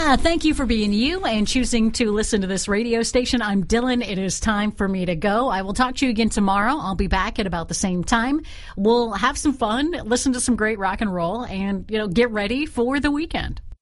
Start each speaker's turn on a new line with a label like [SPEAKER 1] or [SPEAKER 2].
[SPEAKER 1] Yeah, thank you for being you and choosing to listen to this radio station. I'm Dylan. It is time for me to go. I will talk to you again tomorrow. I'll be back at about the same time. We'll have some fun, listen to some great rock and roll, and, get ready for the weekend.